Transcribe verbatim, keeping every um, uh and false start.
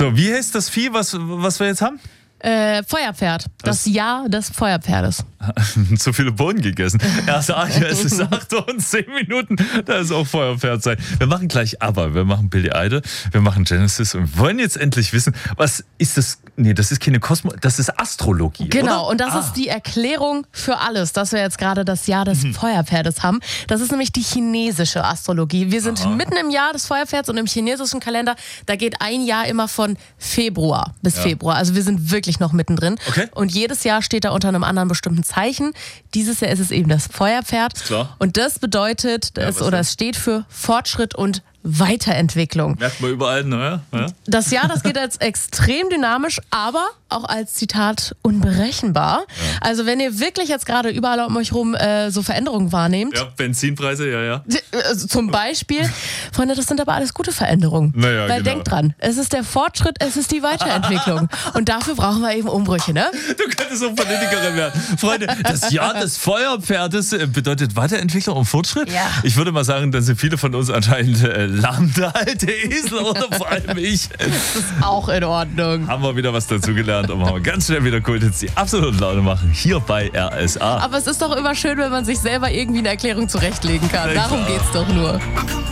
So, wie heißt das Vieh, was, was wir jetzt haben? Äh, Feuerpferd. Das Was? Jahr des Feuerpferdes. Zu viele Bohnen gegessen. Erst ah, ja, es ist acht Uhr und zehn Minuten, da ist auch Feuerpferdzeit. Wir machen gleich aber, wir machen Billy Idol, wir machen Genesis und wir wollen jetzt endlich wissen, was ist das? Nee, das ist keine Kosmo, das ist Astrologie, Genau, oder? und das ah. ist die Erklärung für alles, dass wir jetzt gerade das Jahr des Mhm. Feuerpferdes haben. Das ist nämlich die chinesische Astrologie. Wir sind Aha. mitten im Jahr des Feuerpferds und im chinesischen Kalender, da geht ein Jahr immer von Februar bis Ja. Februar. Also wir sind wirklich noch mittendrin. Okay. Und jedes Jahr steht da unter einem anderen bestimmten Zeichen. Dieses Jahr ist es eben das Feuerpferd. klar. Und das bedeutet, Ja, das, was oder denn? es steht für Fortschritt und Weiterentwicklung. Merkt man überall, ne? Ja? Das Jahr, das geht als extrem dynamisch, aber auch als Zitat unberechenbar. Also wenn ihr wirklich jetzt gerade überall um euch rum äh, so Veränderungen wahrnehmt, Ja, Benzinpreise, ja, ja. also zum Beispiel, Freunde, das sind aber alles gute Veränderungen. Naja, Weil genau. denkt dran, es ist der Fortschritt, es ist die Weiterentwicklung. Und dafür brauchen wir eben Umbrüche, ne? Du könntest auch Politikerin werden. Freunde, das Jahr des Feuerpferdes äh, bedeutet Weiterentwicklung und Fortschritt. Ja. Ich würde mal sagen, dann sind viele von uns anscheinend äh, lahmende alte Esel oder vor allem ich. Das ist auch in Ordnung. Haben wir wieder was dazugelernt und haben wir ganz schnell wieder Kulthits, die absolut Laune machen, hier bei R S A. Aber es ist doch immer schön, wenn man sich selber irgendwie eine Erklärung zurechtlegen kann. Echt Darum wahr. geht's doch nur.